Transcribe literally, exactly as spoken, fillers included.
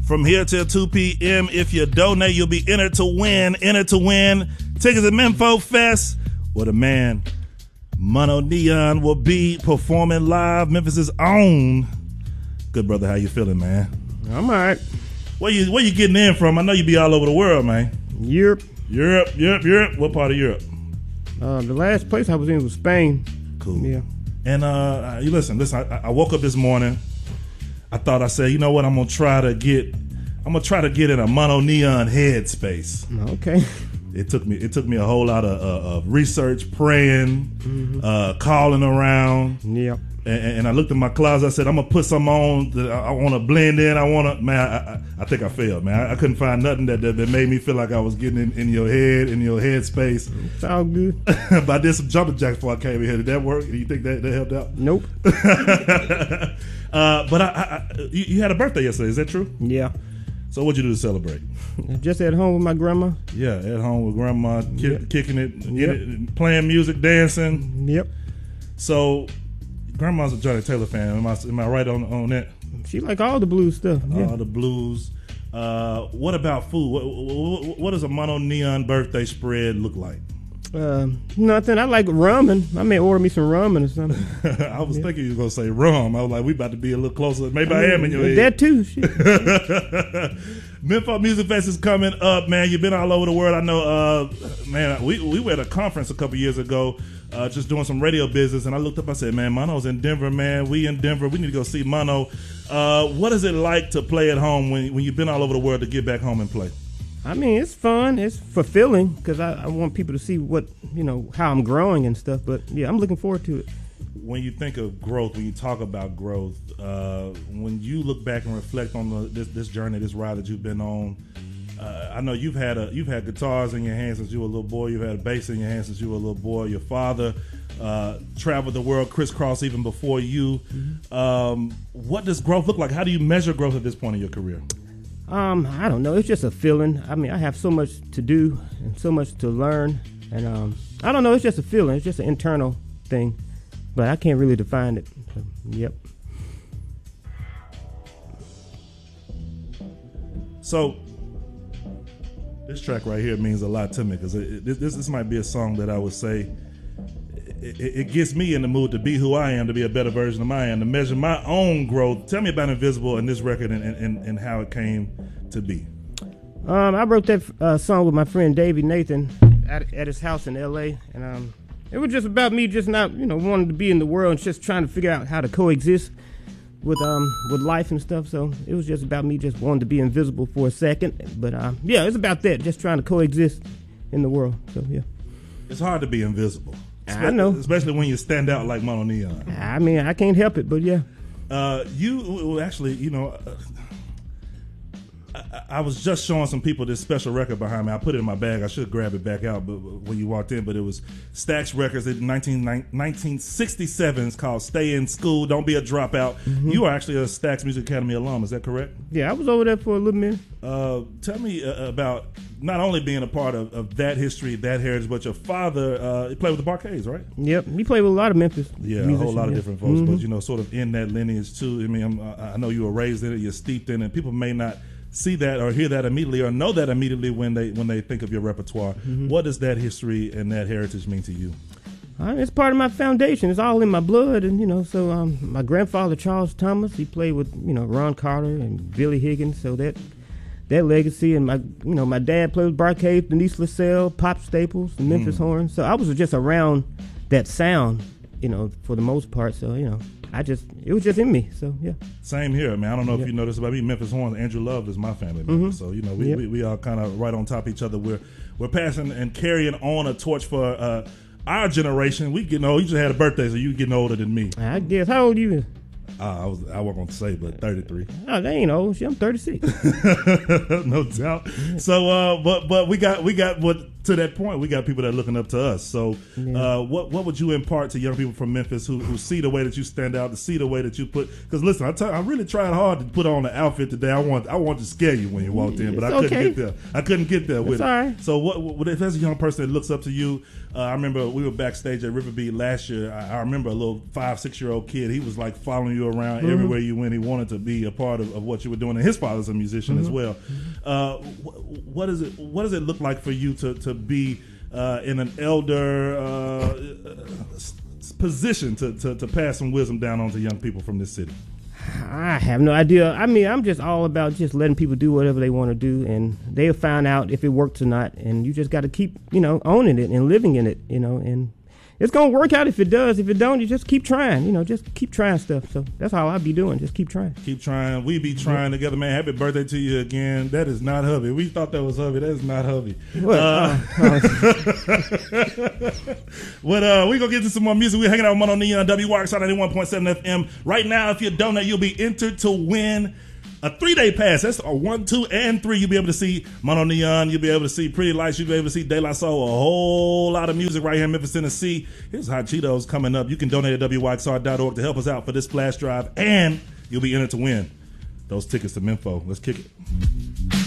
from here till two p.m. If you donate, you'll be entered to win. Entered to win tickets at Memphis Fest, where the man Mono Neon will be performing live. Memphis's own. Good brother, how you feeling, man? I'm all right. Where you where you getting in from? I know you be all over the world, man. Europe. Europe, Europe, Europe. What part of Europe? Uh, the last place I was in was Spain. Cool. Yeah. And uh, you listen, listen. I, I woke up this morning. I thought I said, you know what? I'm gonna try to get. I'm gonna try to get in a Mono Neon headspace. Okay. It took me. It took me a whole lot of, uh, of research, praying, mm-hmm. uh, calling around. Yep. And, and I looked in my closet. I said, I'm gonna put something on that I, I want to blend in. I want to, man. I, I, I think I failed, man. I, I couldn't find nothing that, that that made me feel like I was getting in, in your head, in your head space. It's all good. But I did some jumping jacks before I came in here. Did that work? Do you think that, that helped out? Nope. uh, but I, I, I you, you had a birthday yesterday. Is that true? Yeah. So what'd you do to celebrate? Just at home with my grandma. Yeah, at home with grandma, ki- Yep. kicking it, Yep. it, playing music, dancing. Yep. So, grandma's a Johnny Taylor fan. Am I, am I right on on that? She like all the blues stuff. Yeah. All the blues. Uh, what about food? What, what, what does a Mono Neon birthday spread look like? Uh, nothing. I like ramen. I may order me some ramen or something. I was yeah. thinking you were going to say rum. I was like, we about to be a little closer. Maybe I, I mean, am in your head. That too. Shit. Memphis Music Fest is coming up, man. You've been all over the world. I know, uh, man, we, we were at a conference a couple years ago uh, just doing some radio business, and I looked up, I said, man, Mono's in Denver, man. We in Denver. We need to go see Mono. Uh, what is it like to play at home when, when you've been all over the world to get back home and play? I mean, it's fun. It's fulfilling because I, I want people to see what, you know, how I'm growing and stuff. But, yeah, I'm looking forward to it. When you think of growth, when you talk about growth, uh, when you look back and reflect on the, this, this journey, this ride that you've been on, uh, I know you've had a you've had guitars in your hands since you were a little boy. You've had a bass in your hands since you were a little boy. Your father uh, traveled the world crisscross even before you. Mm-hmm. Um, what does growth look like? How do you measure growth at this point in your career? Um, I don't know. It's just a feeling. I mean, I have so much to do and so much to learn, and um, I don't know. It's just a feeling. It's just an internal thing, but I can't really define it. So, yep. So this track right here means a lot to me because this this might be a song that I would say it, it gets me in the mood to be who I am, to be a better version of I am, to measure my own growth. Tell me about Invisible and this record and, and, and how it came to be. Um, I wrote that uh, song with my friend Davey Nathan at, at his house in L A, and um, it was just about me just not, you know, wanting to be in the world and just trying to figure out how to coexist with um with life and stuff. So it was just about me just wanting to be invisible for a second. But um, yeah, it's about that, just trying to coexist in the world. So yeah, it's hard to be invisible. I know, especially when you stand out like Mono Neon. I mean, I can't help it, but yeah. Uh, you actually, you know, uh, I, I was just showing some people this special record behind me. I put it in my bag. I should grab it back out, but when you walked in, but it was Stax Records in nineteen sixty-seven. It's called "Stay in School, Don't Be a Dropout." Mm-hmm. You are actually a Stax Music Academy alum. Is that correct? Yeah, I was over there for a little minute. Uh, tell me uh, about not only being a part of, of that history, that heritage, but your father. Uh, he played with the Bar-Kays, right? Yep, he played with a lot of Memphis. Yeah, a whole lot of yeah. different folks, mm-hmm. but you know, sort of in that lineage too. I mean, I'm, I know you were raised in it, you're steeped in it. People may not see that or hear that immediately or know that immediately when they when they think of your repertoire. Mm-hmm. What does that history and that heritage mean to you? Uh, it's part of my foundation. It's all in my blood, and you know. So um, my grandfather Charles Thomas, he played with you know Ron Carter and Billy Higgins. So that that legacy, and my you know my dad played with Bar-Kays, Denise LaSalle, Pop Staples, the Memphis mm. Horn. So I was just around that sound, you know, for the most part. So you know. I just, it was just in me, so yeah. Same here, man. I don't know yep. if you noticed about me, Memphis Horns. Andrew Love is my family member, mm-hmm. so you know we, yep. we, we all kind of right on top of each other. We're we're passing and carrying on a torch for uh, our generation. We getting old. You just had a birthday, so you getting older than me. I guess. How old are you? Uh, I was I wasn't gonna say, but thirty-three. Oh, that ain't old. Shit, I'm thirty-six. No doubt. So, uh, but but we got we got what to that point, we got people that are looking up to us. So, Yeah. uh, what what would you impart to young people from Memphis who, who see the way that you stand out, to see the way that you put? Because listen, I tell you, I really tried hard to put on the outfit today. I want I want to scare you when you walked in, but It's I couldn't okay. get there. I couldn't get there with It's it. all right. So, what, what if there's a young person that looks up to you? Uh, I remember we were backstage at Riverbeat last year. I, I remember a little five, six year old kid. He was like following you around Mm-hmm. everywhere you went. He wanted to be a part of, of what you were doing, and his father's a musician Mm-hmm. as well. Uh, wh- what is it? What does it look like for you to to be uh, in an elder uh, s- position to, to to pass some wisdom down onto young people from this city? I have no idea. I mean, I'm just all about just letting people do whatever they want to do, and they'll find out if it works or not. And you just got to keep, you know, owning it and living in it, you know. And it's gonna work out if it does. If it don't, you just keep trying, you know. Just keep trying stuff. So that's all I'll be doing. Just keep trying. Keep trying. We be trying together, man. Happy birthday to you again. That is not hubby. We thought that was hubby. That is not hubby. What? Uh, Uh, But uh, we gonna get to some more music. We're hanging out with Mono Neon, W Y X R ninety-one point seven F M. Right now, if you donate, you'll be entered to win a three-day pass. That's a one, two, and three. You'll be able to see Mono Neon. You'll be able to see Pretty Lights. You'll be able to see De La Soul. A whole lot of music right here in Memphis, Tennessee. Here's Hot Cheetos coming up. You can donate at W Y X R dot org to help us out for this flash drive, and you'll be entered to win those tickets to Memphis. Let's kick it.